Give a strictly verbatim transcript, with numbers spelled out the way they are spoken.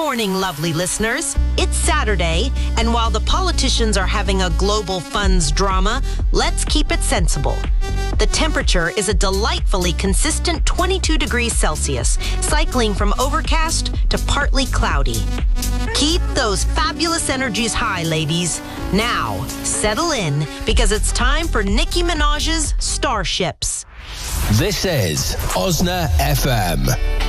morning, lovely listeners. It's Saturday, and while the politicians are having a global funds drama, let's keep it sensible. The temperature is a delightfully consistent twenty-two degrees Celsius, cycling from overcast to partly cloudy. Keep those fabulous energies high, ladies. Now, settle in, because it's time for Nicki Minaj's Starships. This is Osna F M.